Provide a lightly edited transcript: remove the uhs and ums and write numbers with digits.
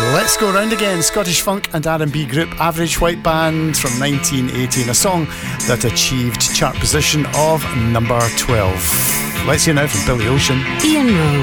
Let's Go Round Again, Scottish funk and R&B group Average White Band from 1918, a song that achieved chart position of number 12. Let's hear now from Billy Ocean. Ian Rowe.